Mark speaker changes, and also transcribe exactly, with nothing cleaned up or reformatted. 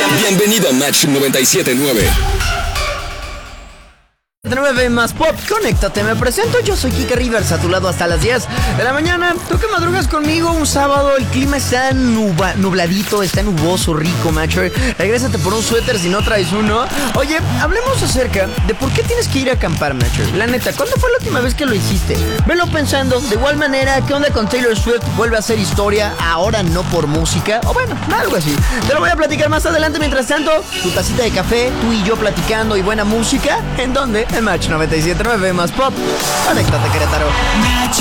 Speaker 1: Bienvenido a Match noventa y siete punto nueve.
Speaker 2: nueve más pop, conéctate, me presento, yo soy Kike Rivers, a tu lado hasta las diez de la mañana. Tú que madrugas conmigo un sábado, el clima está nuba, nubladito, está nuboso, rico, macho. Regrésate por un suéter si no traes uno. Oye, hablemos acerca de por qué tienes que ir a acampar, macho. La neta, ¿cuándo fue la última vez que lo hiciste? Velo pensando, de igual manera, ¿qué onda con Taylor Swift? Vuelve a hacer historia, ahora no por música, o bueno, algo así. Te lo voy a platicar más adelante. Mientras tanto, tu tacita de café, tú y yo platicando y buena música, ¿en dónde? En Match noventa y siete punto nueve más pop. Conéctate, Querétaro.